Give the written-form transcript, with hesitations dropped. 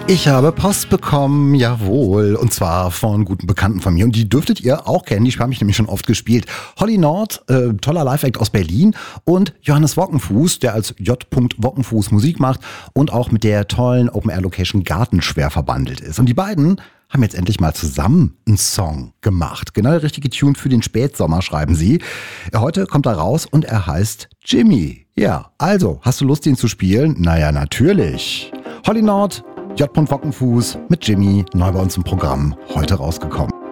Ich habe Post bekommen, jawohl, und zwar von guten Bekannten von mir. Und die dürftet ihr auch kennen, die haben mich nämlich schon oft gespielt. Holly Nord, toller Live-Act aus Berlin, und Johannes Wockenfuß, der als J. Wockenfuß Musik macht und auch mit der tollen Open-Air-Location Gartenschwer verbandelt ist. Und die beiden haben jetzt endlich mal zusammen einen Song gemacht. Genau der richtige Tune für den Spätsommer, schreiben sie. Heute kommt er raus und er heißt Jimmy. Ja, also, hast du Lust, ihn zu spielen? Naja, natürlich. Holly Nord, J. Wockenfuß mit Jimmy, neu bei uns im Programm, heute rausgekommen.